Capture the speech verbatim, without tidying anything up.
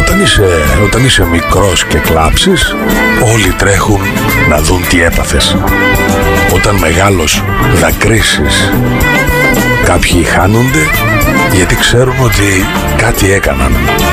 Όταν είσαι, όταν είσαι μικρός και κλάψεις, όλοι τρέχουν να δουν τι έπαθες. Όταν μεγάλος δακρύσεις, κάποιοι χάνονται γιατί ξέρουν ότι κάτι έκαναν.